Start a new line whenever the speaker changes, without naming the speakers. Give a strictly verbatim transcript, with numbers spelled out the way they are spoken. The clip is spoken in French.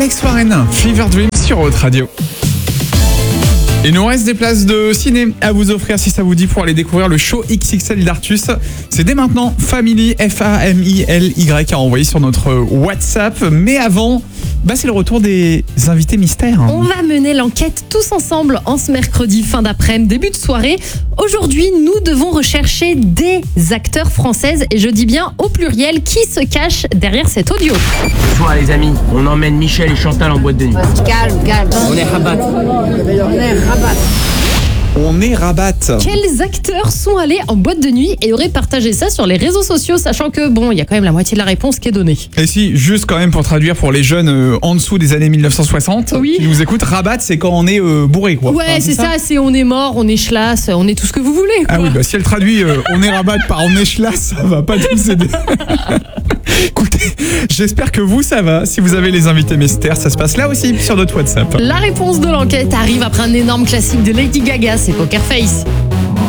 Alex Warren, Fever Dream sur Haute Radio. Il nous reste des places de ciné à vous offrir si ça vous dit pour aller découvrir le show X X L d'Artus. C'est dès maintenant Family, F A M I L Y à envoyer sur notre WhatsApp. Mais avant, bah c'est le retour des invités mystères.
On va mener l'enquête tous ensemble en ce mercredi fin d'après-midi, début de soirée. Aujourd'hui, nous devons rechercher des acteurs françaises, et je dis bien au pluriel, qui se cachent derrière cet audio.
Ce soir les amis, on emmène Michel et Chantal en boîte de nuit.
Calme, calme.
On est rabat.
On est rabat.
On est rabat.
Quels acteurs sont allés en boîte de nuit et auraient partagé ça sur les réseaux sociaux, sachant que bon, il y a quand même la moitié de la réponse qui est donnée.
Et si, juste quand même pour traduire pour les jeunes euh, en dessous des années mille neuf cent soixante,
Oui.
qui nous écoutent, rabat c'est quand on est euh, bourré quoi.
Ouais,
Enfin,
c'est ça, c'est on est mort, on est chlasse, on est tout ce que vous voulez. Quoi.
Ah oui, bah si elle traduit euh, on est rabat par on est chlasse, ça va pas nous aider. Écoutez, j'espère que vous ça va. Si vous avez les invités mystères, ça se passe là aussi sur notre WhatsApp.
La réponse de l'enquête arrive après un énorme classique de Lady Gaga, c'est Poker Face.